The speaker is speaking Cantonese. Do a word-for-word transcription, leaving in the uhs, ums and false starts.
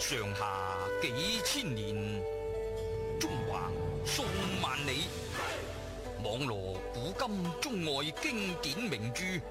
上下幾千年，中華數萬里。網羅古今中外經典名著，